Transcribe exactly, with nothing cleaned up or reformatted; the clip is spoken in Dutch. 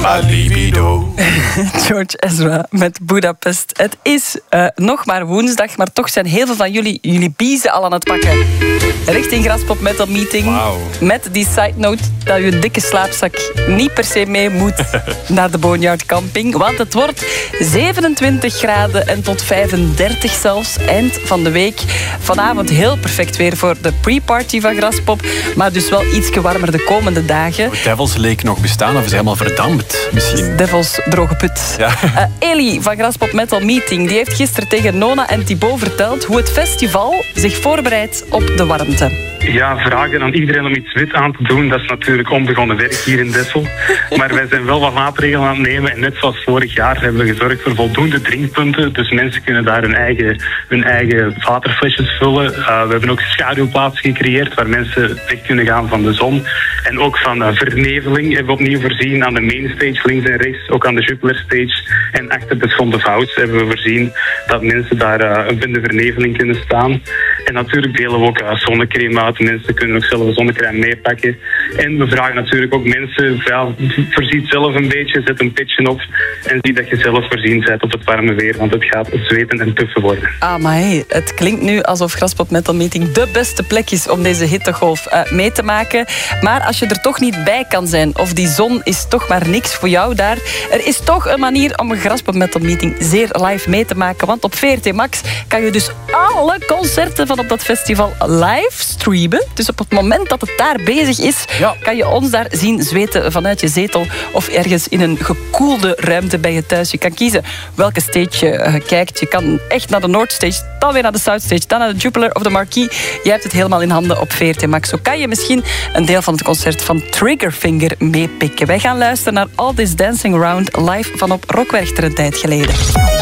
Ma libido. George Ezra met Budapest. Het is uh, nog maar woensdag, maar toch zijn heel veel van jullie jullie biezen al aan het pakken. Richting Graspop Metal Meeting. Wow. Met die side note dat je dikke slaapzak niet per se mee moet naar de Boneyard Camping. Want het wordt zevenentwintig graden en tot vijfendertig zelfs eind van de week. Vanavond heel perfect weer voor de pre-party van Graspop. Maar dus wel ietsje warmer de komende dagen. De Devils leken nog bestaan of is helemaal verdampt misschien. Devils droge put. Ja. Uh, Eli van Graspop Metal Meeting die heeft gisteren tegen Nona en Thibaut verteld hoe het festival zich voorbereidt op de warmte. Ja, vragen aan iedereen om iets wit aan te doen, dat is natuurlijk onbegonnen werk hier in Dessel. Maar wij zijn wel wat maatregelen aan het nemen en net zoals vorig jaar hebben we gezorgd voor voldoende drinkpunten. Dus mensen kunnen daar hun eigen, hun eigen waterflesjes vullen. Uh, we hebben ook schaduwplaatsen gecreëerd waar mensen weg kunnen gaan van de zon. En ook van uh, verneveling hebben we opnieuw voorzien aan de mainstage links en rechts. Ook aan de Jupiler Stage en achter de Front of House hebben we voorzien dat mensen daar uh, in de verneveling kunnen staan. En natuurlijk delen we ook uh, zonnecrème uit. Mensen kunnen ook zelf zonnecrème meepakken. En we vragen natuurlijk ook mensen, ja, voorziet zelf een beetje, zet een pitje op en zie dat je zelf voorzien bent op het warme weer, want het gaat zweten en tuffen worden. Ah, maar hey, het klinkt nu alsof Graspop Metal Meeting de beste plek is om deze hittegolf uh, mee te maken. Maar als je er toch niet bij kan zijn, of die zon is toch maar niks voor jou daar, er is toch een manier om een Graspop Metal Meeting zeer live mee te maken. Want op V R T Max kan je dus alle concerten van op dat festival live streamen. Dus op het moment dat het daar bezig is, ja, kan je ons daar zien zweten vanuit je zetel of ergens in een gekoelde ruimte bij je thuis. Je kan kiezen welke stage je uh, kijkt. Je kan echt naar de North Stage, dan weer naar de South Stage, dan naar de Jupiler of de Marquee. Je hebt het helemaal in handen op V R T Max. Zo kan je misschien een deel van het concert van Triggerfinger meepikken. Wij gaan luisteren naar All This Dancing Around live van op Rockwerchter een tijd geleden.